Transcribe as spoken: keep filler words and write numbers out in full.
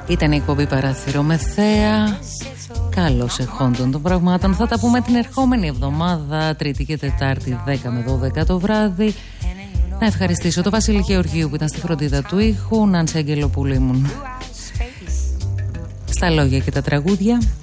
Ήταν η εκπομπή Παράθυρο με Θέα. Καλώς εχόντων των πραγμάτων. Θα τα πούμε την ερχόμενη εβδομάδα, Τρίτη και Τετάρτη, δέκα με δώδεκα το βράδυ. Να ευχαριστήσω τον Βασίλη Γεωργίου που ήταν στη φροντίδα του ήχου, Νάνση Αγγελοπούλου ήμουν στα λόγια και τα τραγούδια.